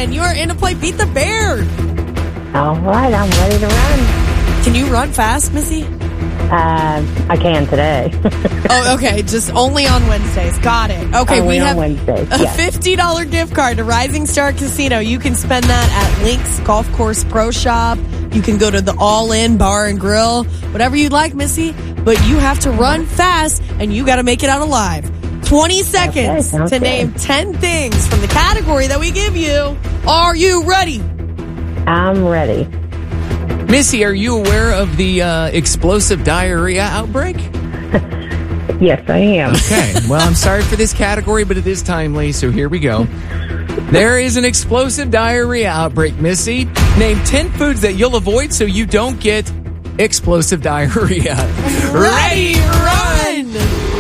and you are in to play Beat the Bear. All right, I'm ready to run. Can you run fast, Missy? I can today. Oh, okay. Just only on Wednesdays. Got it. Okay, Only we on have Wednesdays, a yes. $50 gift card to Rising Star Casino. You can spend that at Links Golf Course Pro Shop. You can go to the All In Bar and Grill. Whatever you'd like, Missy. But you have to run fast, and you got to make it out alive. 20 seconds sounds to good. name 10 things from the category that we give you. Are you ready? I'm ready. Missy, are you aware of the explosive diarrhea outbreak? Yes, I am. Okay. Well, I'm sorry for this category, but it is timely, so here we go. There is an explosive diarrhea outbreak, Missy. Name 10 foods that you'll avoid so you don't get explosive diarrhea. Ready, run!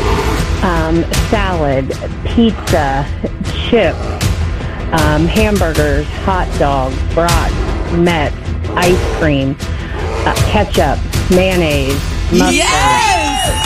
Salad, pizza, chips, hamburgers, hot dogs, brats, Mets, ice cream, ketchup, mayonnaise, mustard. Yes!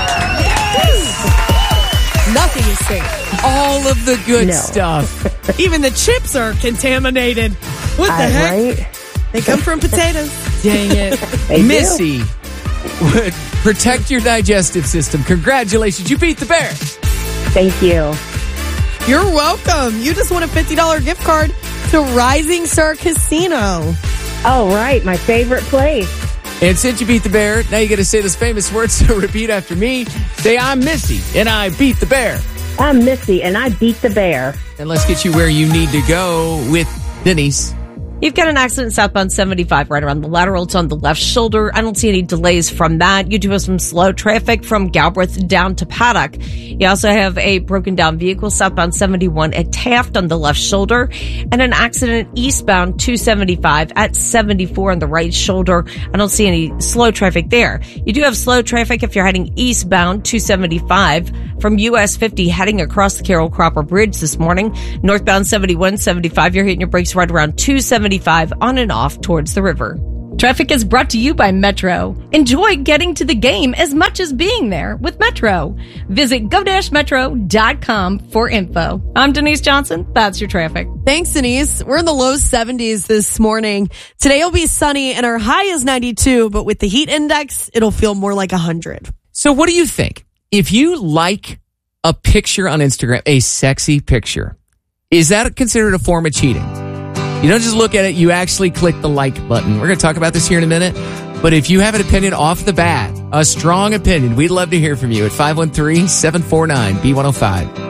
Nothing is safe. All of the good No. stuff. Even the chips are contaminated. What the heck? Right? They come from potatoes. Dang it. They do. Missy, protect your digestive system. Congratulations. You beat the bear. Thank you. You're welcome. You just won a $50 gift card to Rising Star Casino. Oh, right. My favorite place. And since you beat the bear, now you got to say those famous words. So repeat after me. Say, I'm Missy, and I beat the bear. I'm Missy, and I beat the bear. And let's get you where you need to go with Denise. You've got an accident southbound 75 right around the lateral. It's on the left shoulder. I don't see any delays from that. You do have some slow traffic from Galbraith down to Paddock. You also have a broken down vehicle southbound 71 at Taft on the left shoulder, and an accident eastbound 275 at 74 on the right shoulder. I don't see any slow traffic there. You do have slow traffic if you're heading eastbound 275 from US 50 heading across the Carroll Cropper Bridge this morning. Northbound 71, 75, you're hitting your brakes right around 275 on and off towards the river. Traffic is brought to you by Metro. Enjoy getting to the game as much as being there with Metro. Visit go-metro.com for info. I'm Denise Johnson. That's your traffic. Thanks, Denise. We're in the low 70s this morning. Today will be sunny and our high is 92, but with the heat index, it'll feel more like 100. So what do you think? If you like a picture on Instagram, a sexy picture, is that considered a form of cheating? You don't just look at it, you actually click the like button. We're going to talk about this here in a minute. But if you have an opinion off the bat, a strong opinion, we'd love to hear from you at 513-749-B105.